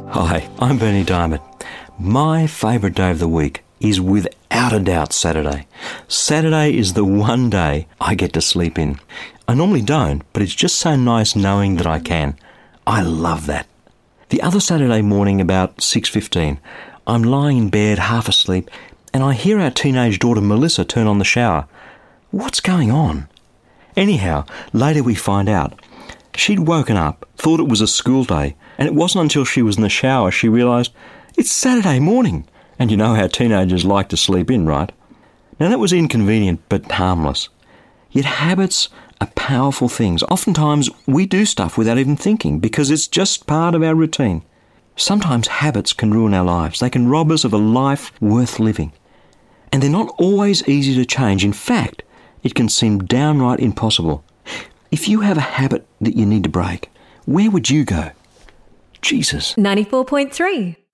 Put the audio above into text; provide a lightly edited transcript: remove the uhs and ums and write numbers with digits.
Hi, I'm Bernie Diamond. My favourite day of the week is without a doubt Saturday. Saturday is the one day I get to sleep in. I normally don't, but it's just so nice knowing that I can. I love that. The other Saturday morning about 6:15, I'm lying in bed half asleep and I hear our teenage daughter Melissa turn on the shower. What's going on? Anyhow, later we find out. She'd woken up, thought it was a school day, and it wasn't until she was in the shower she realised it's Saturday morning. And you know how teenagers like to sleep in, right? Now that was inconvenient but harmless. Yet habits are powerful things. Oftentimes we do stuff without even thinking because it's just part of our routine. Sometimes habits can ruin our lives. They can rob us of a life worth living. And they're not always easy to change. In fact, it can seem downright impossible. If you have a habit that you need to break, where would you go? Jesus. 94.3